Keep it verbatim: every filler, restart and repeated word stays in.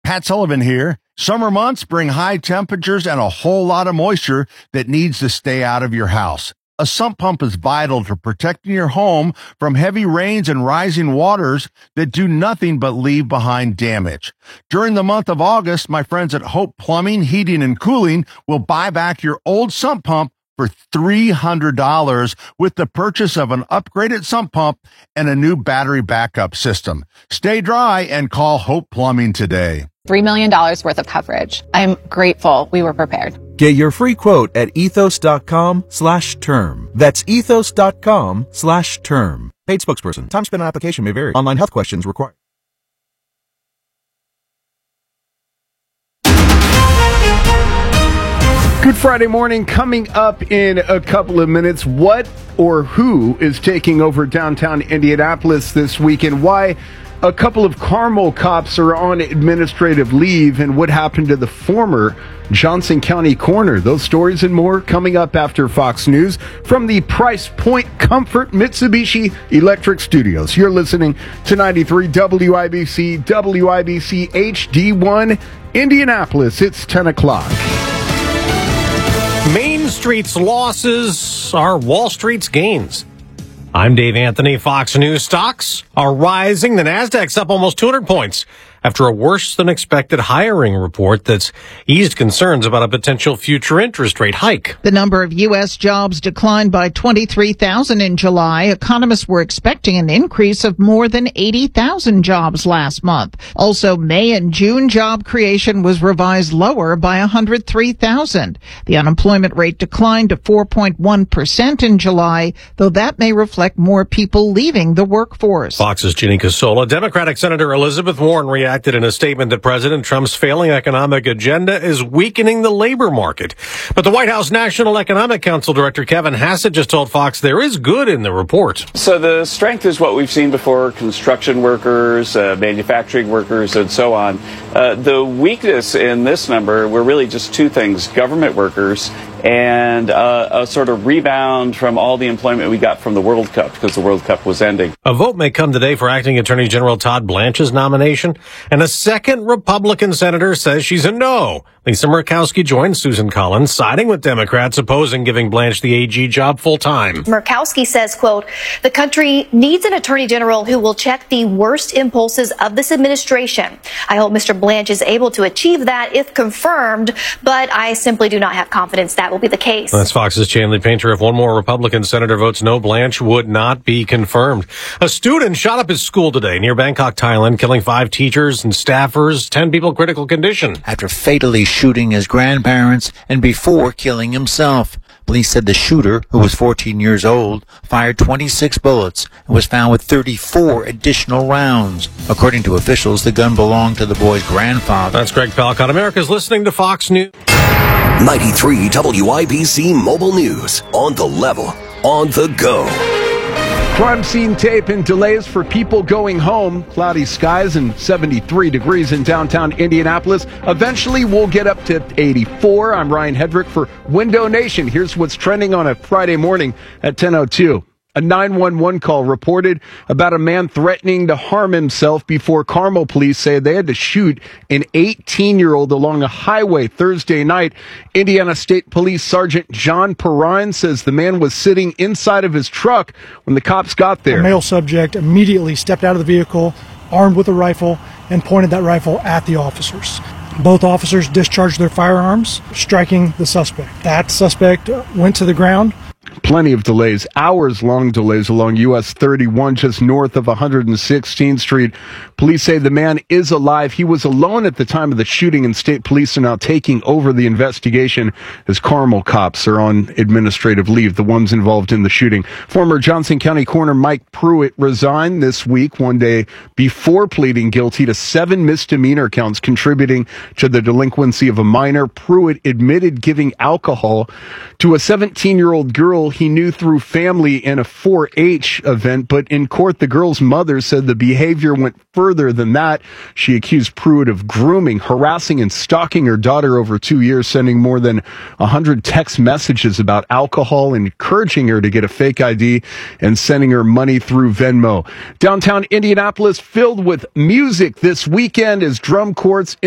Pat Sullivan here. Summer months bring high temperatures and a whole lot of moisture that needs to stay out of your house. A sump pump is vital to protecting your home from heavy rains and rising waters that do nothing but leave behind damage. During the month of August, my friends at Hope Plumbing, Heating, and Cooling will buy back your old sump pump for three hundred dollars with the purchase of an upgraded sump pump and a new battery backup system. Stay dry and call Hope Plumbing today. three million dollars worth of coverage. I'm grateful we were prepared. Get your free quote at ethos.com slash term. That's ethos.com slash term. Paid spokesperson. Time spent on application may vary. Online health questions required. Good Friday morning. Coming up in a couple of minutes, what or who is taking over downtown Indianapolis this week, and why a couple of Carmel cops are on administrative leave, and what happened to the former Johnson County coroner. Those stories and more coming up after Fox News from the Price Point Comfort Mitsubishi Electric Studios. You're listening to ninety-three W I B C, W I B C H D one, Indianapolis. It's ten o'clock. Main Street's losses are Wall Street's gains. I'm Dave Anthony. Fox News stocks are rising. The Nasdaq's up almost two hundred points after a worse-than-expected hiring report that's eased concerns about a potential future interest rate hike. The number of U S jobs declined by twenty-three thousand in July. Economists were expecting an increase of more than eighty thousand jobs last month. Also, May and June job creation was revised lower by one hundred three thousand. The unemployment rate declined to four point one percent in July, though that may reflect more people leaving the workforce. Fox's Ginny Casola. Democratic Senator Elizabeth Warren reacted in a statement that President Trump's failing economic agenda is weakening the labor market. But the White House National Economic Council Director Kevin Hassett just told Fox there is good in the report. So the strength is what we've seen before: construction workers, uh, manufacturing workers, and so on. Uh, the weakness in this number were really just two things: government workers and uh, a sort of rebound from all the employment we got from the World Cup, because the World Cup was ending. A vote may come today for Acting Attorney General Todd Blanche's nomination, and a second Republican senator says she's a no. Lisa Murkowski joins Susan Collins, siding with Democrats opposing giving Blanche the A G job full-time. Murkowski says, quote, "The country needs an attorney general who will check the worst impulses of this administration. I hope Mister Blanche is able to achieve that if confirmed, but I simply do not have confidence that will be the case." That's Fox's Chanley Painter. If one more Republican senator votes no, Blanche would not be confirmed. A student shot up his school today near Bangkok, Thailand, killing five teachers and staffers, ten people critical condition. After fatally shooting his grandparents and before killing himself. Police said the shooter, who was fourteen years old, fired twenty-six bullets and was found with thirty-four additional rounds. According to officials, the gun belonged to the boy's grandfather. That's Greg Palcott. America's listening to Fox News. ninety-three W I B C Mobile News. On the level. On the go. Crime scene tape and delays for people going home. Cloudy skies and seventy-three degrees in downtown Indianapolis. Eventually, we'll get up to eighty-four. I'm Ryan Hedrick for Window Nation. Here's what's trending on a Friday morning at ten oh two. A nine one one call reported about a man threatening to harm himself before Carmel police say they had to shoot an eighteen-year-old along a highway Thursday night. Indiana State Police Sergeant John Perrine says the man was sitting inside of his truck when the cops got there. A male subject immediately stepped out of the vehicle, armed with a rifle, and pointed that rifle at the officers. Both officers discharged their firearms, striking the suspect. That suspect went to the ground. Plenty of delays, hours-long delays along U S thirty-one, just north of one hundred sixteenth Street. Police say the man is alive. He was alone at the time of the shooting, and state police are now taking over the investigation as Carmel cops are on administrative leave, the ones involved in the shooting. Former Johnson County Coroner Mike Pruitt resigned this week, one day before pleading guilty to seven misdemeanor counts contributing to the delinquency of a minor. Pruitt admitted giving alcohol to a seventeen-year-old girl he knew through family in a four H event, but in court, the girl's mother said the behavior went further than that. She accused Pruitt of grooming, harassing, and stalking her daughter over two years, sending more than one hundred text messages about alcohol, encouraging her to get a fake I D, and sending her money through Venmo. Downtown Indianapolis filled with music this weekend as drum courts